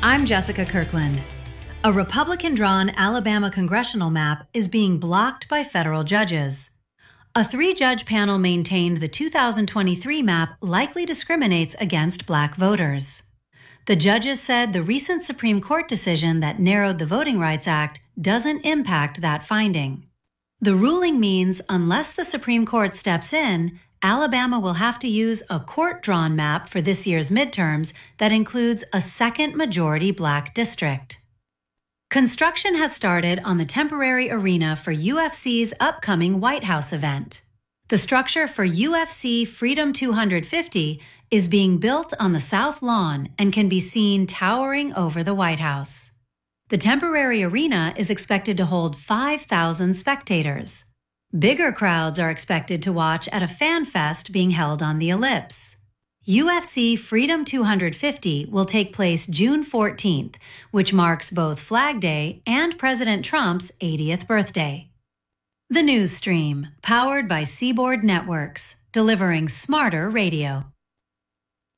I'm Jessica Kirkland. A Republican-drawn Alabama congressional map is being blocked by federal judges. A 3-judge panel maintained the 2023 map likely discriminates against Black voters. The judges said the recent Supreme Court decision that narrowed the Voting Rights Act doesn't impact that finding. The ruling means unless the Supreme Court steps in, Alabama will have to use a court-drawn map for this year's midterms that includes a second majority Black district. Construction has started on the temporary arena for UFC's upcoming White House event. The structure for UFC Freedom 250 is being built on the South Lawn and can be seen towering over the White House. The temporary arena is expected to hold 5,000 spectators. Bigger crowds are expected to watch at a fan fest being held on the Ellipse. UFC Freedom 250 will take place June 14th, which marks both Flag Day and President Trump's 80th birthday. The News Stream, powered by Seaboard Networks, delivering smarter radio.